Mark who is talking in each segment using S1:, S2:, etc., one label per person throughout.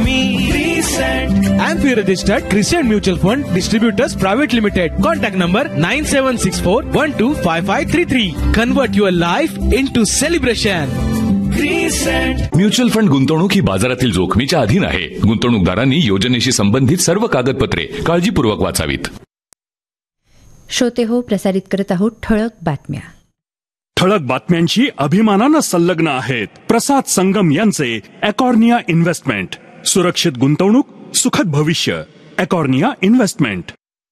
S1: हमी crescent.
S2: AMFI registered Crescent Mutual Fund Distributors Private Limited. Contact number 9764125533. Convert your life into celebration.
S1: Crescent.
S3: Mutual fund गुंतवणूक ही बाजारातील जोखमीच्या अधीन आहे. गुंतवणूकदारांनी योजनेशी संबंधित सर्व कागदपत्रे काळजीपूर्वक वाचावीत.
S4: श्रोते हो, प्रसारित करत आहोत ठळक बातम्या.
S5: ठळक बातम्यांची अभिमानानं संलग्न आहेत प्रसाद संगम यांचे एकॉर्निया इन्व्हेस्टमेंट. सुरक्षित गुंतवणूक, सुखद भविष्य. एकॉर्निया इन्व्हेस्टमेंट.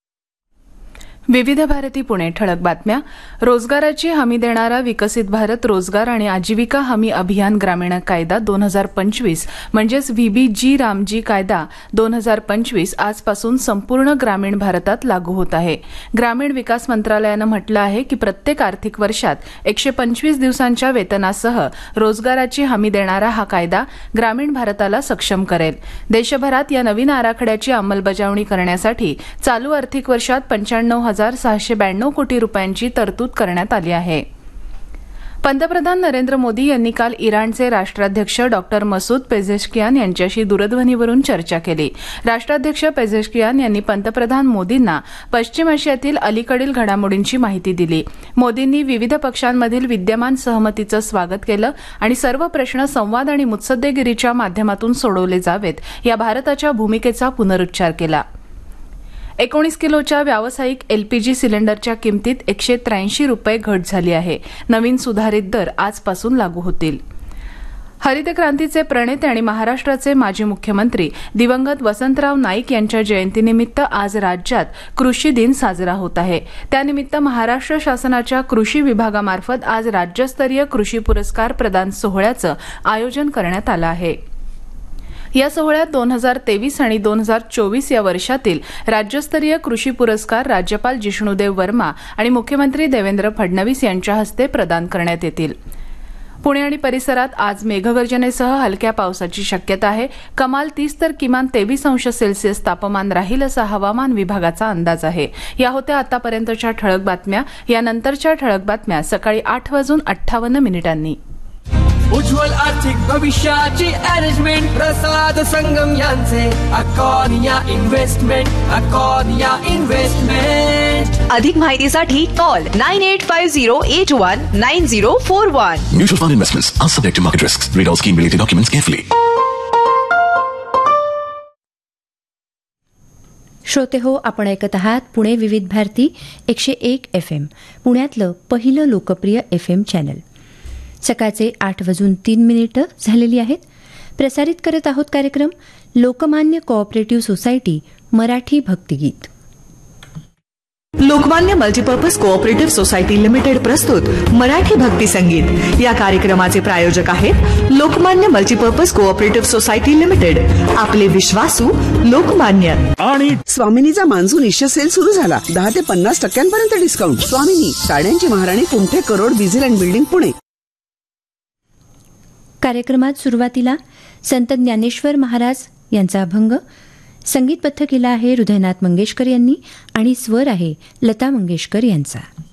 S6: विविध भारती पुणे. ठळक बातम्या. रोजगाराची हमी देणारा विकसित भारत रोजगार आणि आजीविका हमी अभियान ग्रामीण कायदा 2025 म्हणजेच VBG रामजी कायदा 2025 आजपासून संपूर्ण ग्रामीण भारतात लागू होत आहे. ग्रामीण विकास मंत्रालयानं म्हटलं आहे की प्रत्येक आर्थिक वर्षात 125 दिवसांच्या वेतनासह रोजगाराची हमी देणारा हा कायदा ग्रामीण भारताला सक्षम करेल. देशभरात या नवीन आराखड्याची अंमलबजावणी करण्यासाठी चालू आर्थिक वर्षात 95,692 कोटी रुपयांची तरतूद करण्यात आली आहे. पंतप्रधान नरेंद्र मोदी यांनी काल इराणचे राष्ट्राध्यक्ष डॉक्टर मसूद पेझेशकियान यांच्याशी दूरध्वनीवरून चर्चा केली. राष्ट्राध्यक्ष पेझेशकियान यांनी पंतप्रधान मोदींना पश्चिम आशियातील अलीकडील घडामोडींची माहिती दिली. मोदींनी विविध पक्षांमधील विद्यमान सहमतीचं स्वागत केलं आणि सर्व प्रश्न संवाद आणि मुत्सद्देगिरीच्या माध्यमातून सोडवले जावेत या भारताच्या भूमिकेचा पुनरुच्चार केला. 19 किलोच्या व्यावसायिक LPG सिलेंडरच्या किमतीत 183 रुपये घट झाली आहे. नवीन सुधारित दर आजपासून लागू होतील. हरित क्रांतीचे प्रणेते आणि महाराष्ट्राचे माजी मुख्यमंत्री दिवंगत वसंतराव नाईक यांच्या जयंतीनिमित्त आज राज्यात कृषी दिन साजरा होत आहे. त्यानिमित्त महाराष्ट्र शासनाच्या कृषी विभागामार्फत आज राज्यस्तरीय कृषी पुरस्कार प्रदान सोहळ्याचं आयोजन करण्यात आलं आहे. या सोहळ्यात 2023 आणि 2024 या वर्षातील राज्यस्तरीय कृषी पुरस्कार राज्यपाल जिष्णुदेव वर्मा आणि मुख्यमंत्री देवेंद्र फडणवीस यांच्या हस्ते प्रदान करण्यात येतील. पुणे आणि परिसरात आज मेघगर्जनेसह हलक्या पावसाची शक्यता आहे. कमाल 30 तर किमान 23 अंश सेल्सिअस तापमान राहील असा हवामान विभागाचा अंदाज आहे. या होत्या आतापर्यंतच्या ठळक बातम्या. यानंतरच्या ठळक बातम्या सकाळी 8:58
S1: उज्ज्वल आर्थिक भविष्याची अरेंजमेंट प्रसाद संगम यांचे एकॉर्निया इन्व्हेस्टमेंट. एकॉर्निया इन्व्हेस्टमेंट.
S7: अधिक माहितीसाठी call 9850819041.
S8: Mutual fund investments are subject to market risks. Read all scheme related documents carefully.
S4: श्रोते हो, आपण ऐकत आहात पुणे विविध भारती 101 FM, पुण्यातलं पहिलं लोकप्रिय FM चॅनल. सकाळचे 8:03 झालेली आहेत. प्रसारित करत आहोत कार्यक्रम लोकमान्य कोऑपरेटिव्ह सोसायटी मराठी भक्तिगीत.
S7: Lokmanya multipurpose cooperative society limited प्रस्तुत मराठी भक्ती संगीत या कार्यक्रमाचे प्रायोजक आहेत Lokmanya multipurpose cooperative society limited. आपले विश्वासू लोकमान्य.
S5: आणि
S9: स्वामिनीचा मान्सून इश्य सेल सुरू झाला. 10 ते 50% डिस्काउंट. स्वामिनी, साड्यांची महाराणी, कुंठे करोड बिझिल अँड बिल्डिंग पुणे.
S4: कार्यक्रमात सुरुवातीला संत ज्ञानेश्वर महाराज यांचा अभंग. संगीतबद्ध केला आहे हृदयनाथ मंगेशकर यांनी आणि स्वर आहे लता मंगेशकर यांचा.